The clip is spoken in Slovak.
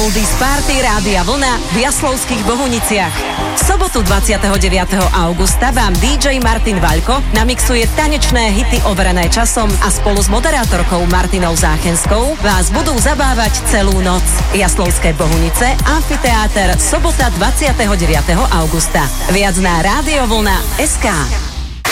Oldies Party Rádia Vlna v Jaslovských Bohuniciach. V sobotu 29. augusta vám DJ Martin Vaľko namixuje tanečné hity overené časom a spolu s moderátorkou Martinou Záchenskou vás budú zabávať celú noc. Jaslovské Bohunice, amfiteáter, sobota 29. augusta. Viac na radiovlna.sk.